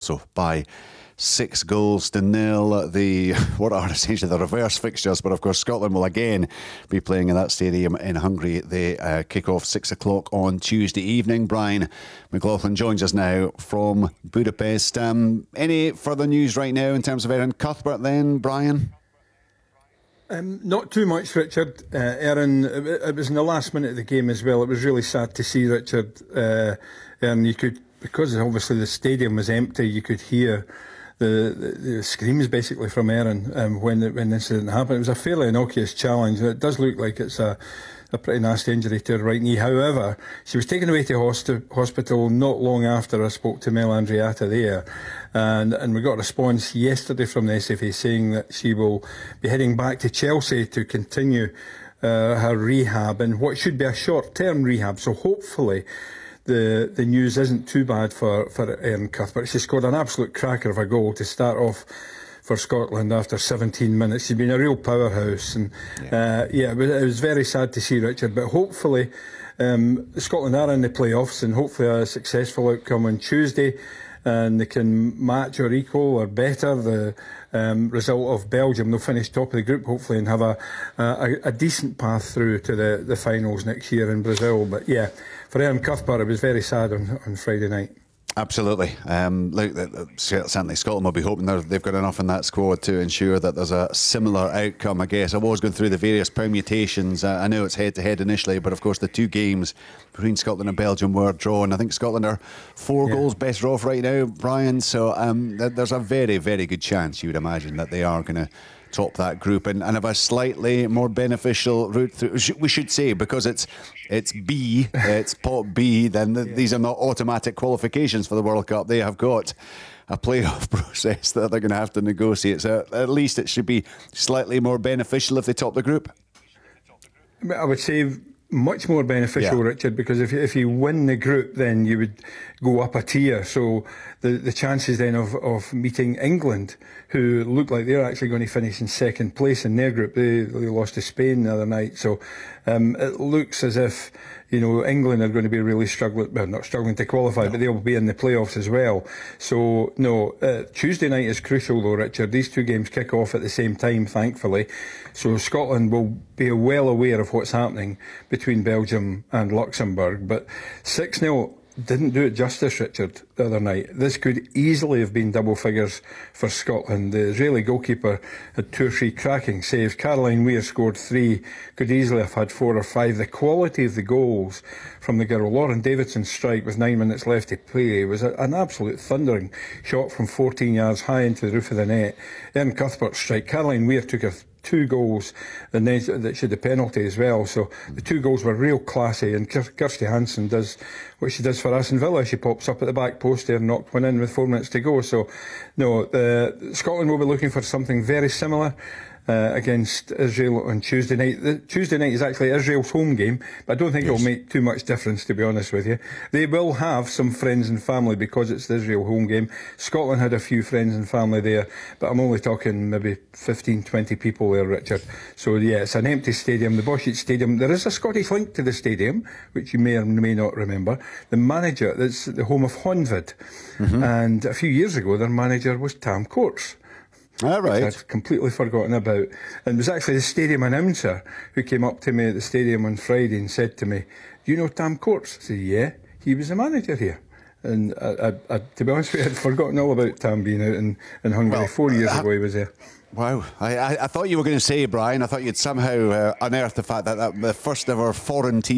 also by 6-0. The what are essentially the reverse fixtures, but of course Scotland will again be playing in that stadium in Hungary. They kick off 6 o'clock on Tuesday evening. Brian McLaughlin joins us now from Budapest. Any further news right now in terms of Erin Cuthbert then, Brian? Not too much, Richard. Erin, it was in the last minute of the game as well. It was really sad to see, Richard. And you could, because obviously the stadium was empty, you could hear the screams basically from Erin when the incident happened. It was a fairly innocuous challenge. It does look like it's a pretty nasty injury to her right knee. However, she was taken away to hospital not long after I spoke to Mel Andreatta there, and we got a response yesterday from the SFA saying that she will be heading back to Chelsea to continue her rehab, and what should be a short-term rehab. So hopefully the news isn't too bad for Erin Cuthbert. She scored an absolute cracker of a goal to start off for Scotland after 17 minutes. She's been a real powerhouse, and it was very sad to see, Richard, but hopefully Scotland are in the playoffs, and hopefully a successful outcome on Tuesday, and they can match or equal or better the result of Belgium. They'll finish top of the group hopefully and have a decent path through to the finals next year in Brazil. But yeah, for Erin Cuthbert, it was very sad on Friday night. Absolutely. Certainly Scotland will be hoping they've got enough in that squad to ensure that there's a similar outcome, I guess. I was going through the various permutations. I know it's head-to-head initially, but of course the two games between Scotland and Belgium were drawn. I think Scotland are 4 goals better off right now, Brian. So there's a very, very good chance, you would imagine, that they are going to top that group and have a slightly more beneficial route through. We should say, because it's B, it's pot B, then these are not automatic qualifications for the World Cup. They have got a playoff process that they're going to have to negotiate. So at least it should be slightly more beneficial if they top the group. I would say much more beneficial, Richard, because if you win the group, then you would go up a tier. So the chances then of meeting England, who look like they're actually going to finish in second place in their group. They lost to Spain the other night. So it looks as if, England are going to be really struggling, well, not struggling to qualify, but they'll be in the playoffs as well. So, Tuesday night is crucial though, Richard. These two games kick off at the same time, thankfully. So Scotland will be well aware of what's happening between Belgium and Luxembourg. But 6-0 didn't do it justice, Richard, the other night. This could easily have been double figures for Scotland. The Israeli goalkeeper had 2 or 3 cracking saves. Caroline Weir scored 3, could easily have had 4 or 5. The quality of the goals from the girl. Lauren Davidson's strike with 9 minutes left to play was an absolute thundering shot from 14 yards high into the roof of the net. Erin Cuthbert's strike. Caroline Weir took her 2 goals, and then that should the penalty as well. So the 2 goals were real classy, and Kirsty Hansen does what she does for Aston Villa. She pops up at the back post there and knocked one in with 4 minutes to go. So Scotland will be looking for something very similar against Israel on Tuesday night. The Tuesday night is actually Israel's home game, but I don't think it'll make too much difference, to be honest with you. They will have some friends and family because it's the Israel home game. Scotland had a few friends and family there, but I'm only talking maybe 15, 20 people there, Richard. So yeah, it's an empty stadium, the Boschit Stadium. There is a Scottish link to the stadium, which you may or may not remember. The manager, that's the home of Honved, and a few years ago their manager was Tam Courts. All right. Which I'd completely forgotten about. And it was actually the stadium announcer who came up to me at the stadium on Friday and said to me, "Do you know Tam Courts?" I said, "Yeah, he was the manager here." And I, to be honest with you, I'd forgotten all about Tam being out in Hungary. 4 years ago he was there. Wow. I thought you were going to say, Brian, I thought you'd somehow unearthed the fact that the first ever foreign team